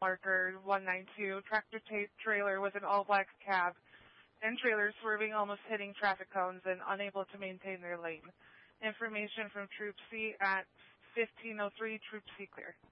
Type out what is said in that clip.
marker 192, tractor-trailer with an all-black cab and trailer swerving, almost hitting traffic cones and unable to maintain their lane. Information from Troop C at 1503, Troop C clear.